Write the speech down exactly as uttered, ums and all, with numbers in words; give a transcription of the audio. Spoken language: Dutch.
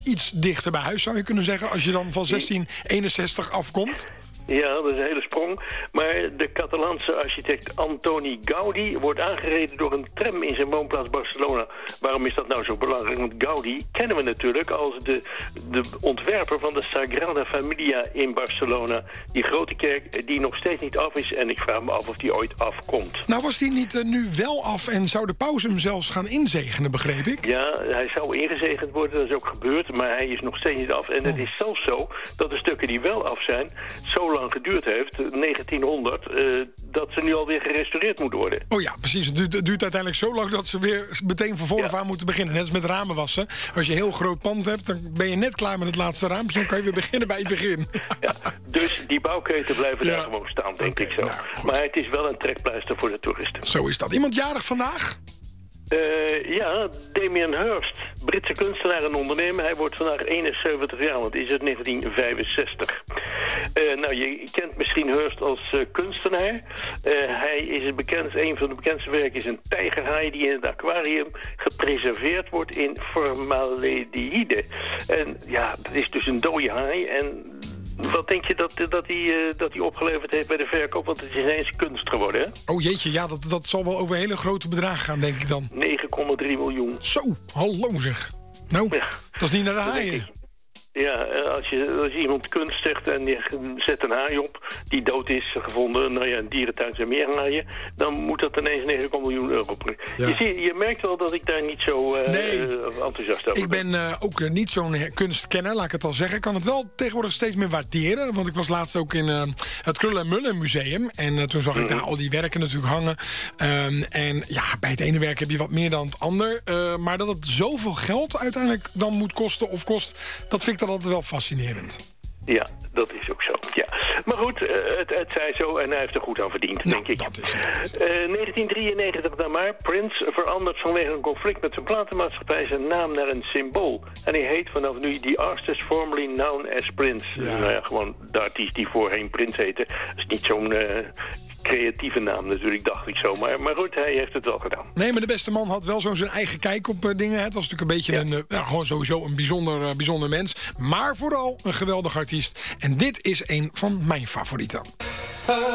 iets dichter bij huis, zou je kunnen zeggen, als je dan van zestien eenenzestig afkomt. Ja, dat is een hele sprong. Maar de Catalaanse architect Antoni Gaudi wordt aangereden door een tram in zijn woonplaats Barcelona. Waarom is dat nou zo belangrijk? Want Gaudi kennen we natuurlijk als de, de ontwerper van de Sagrada Familia in Barcelona. Die grote kerk die nog steeds niet af is en ik vraag me af of die ooit afkomt. Nou, was die niet uh, nu wel af en zou de paus hem zelfs gaan inzegenen, begreep ik? Ja, hij zou ingezegend worden, dat is ook gebeurd, maar hij is nog steeds niet af. En oh. Het is zelfs zo dat de stukken die wel af zijn zo lang geduurd heeft, negentienhonderd, uh, dat ze nu alweer gerestaureerd moeten worden. Oh ja, precies. Het duurt, het duurt uiteindelijk zo lang dat ze weer meteen van vooraf ja. aan moeten beginnen. Net als met ramen wassen. Als je een heel groot pand hebt, dan ben je net klaar met het laatste raampje en kan je weer beginnen bij het begin. Ja, dus die bouwketen blijven ja. daar gewoon staan, denk okay, ik zo. Nou, maar het is wel een trekpleister voor de toeristen. Zo is dat. Iemand jarig vandaag? Uh, ja, Damien Hirst, Britse kunstenaar en ondernemer. Hij wordt vandaag eenenzeventig jaar, want het is uit negentien vijfenzestig. Uh, nou, je kent misschien Hirst als uh, kunstenaar. Uh, hij is het bekendst, een van de bekendste werken is een tijgerhaai die in het aquarium gepreserveerd wordt in formaldehyde. En ja, dat is dus een dode haai en... Wat denk je dat, dat, hij, uh, dat hij opgeleverd heeft bij de verkoop? Want het is ineens kunst geworden, hè? Oh jeetje, ja, dat, dat zal wel over hele grote bedragen gaan, denk ik dan. negen komma drie miljoen. Zo, hallo zeg. Nou, ja. Dat is niet naar de haaien. Ja, als je, als je iemand kunst zegt en je zet een haai op die dood is gevonden, nou ja, in dierentuin zijn meer haaien, dan moet dat ineens negen miljoen euro brengen. Ja. Je, zie, je merkt wel dat ik daar niet zo uh, nee. enthousiast over ben. Ik ben uh, ook uh, niet zo'n kunstkenner, laat ik het al zeggen. Ik kan het wel tegenwoordig steeds meer waarderen, want ik was laatst ook in uh, het Krullen en Mullen Museum en uh, toen zag ik mm-hmm. daar al die werken natuurlijk hangen. Um, en ja, bij het ene werk heb je wat meer dan het ander, uh, maar dat het zoveel geld uiteindelijk dan moet kosten of kost, dat vind ik dan altijd wel fascinerend. Ja, dat is ook zo. Ja. Maar goed, uh, het, het zij zo en hij heeft er goed aan verdiend, nou, denk ik. Dat is het. Uh, negentien drieënnegentig dan maar. Prince verandert vanwege een conflict met zijn platenmaatschappij zijn naam naar een symbool. En hij heet vanaf nu The Artist Formerly Known as Prince. Ja. Nou ja, gewoon de artiest die voorheen Prince heette. Dat is niet zo'n... Uh, creatieve naam natuurlijk, dacht ik zo. Maar, maar goed, hij heeft het wel gedaan. Nee, maar de beste man had wel zo zijn eigen kijk op uh, dingen. Het was natuurlijk een beetje ja. een, uh, ja, gewoon sowieso een bijzonder, uh, bijzonder mens. Maar vooral een geweldig artiest. En dit is een van mijn favorieten.